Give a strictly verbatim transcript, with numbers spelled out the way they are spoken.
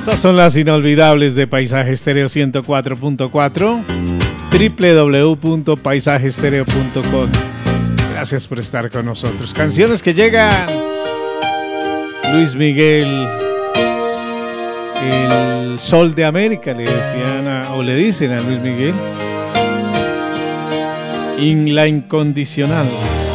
Estas son las inolvidables de Paisaje Estéreo ciento cuatro punto cuatro, doble u doble u doble u punto paisaje estéreo punto com. Gracias por estar con nosotros. Canciones que llegan. Luis Miguel, el Sol de América, le decían a, o le dicen a Luis Miguel. In la Incondicional.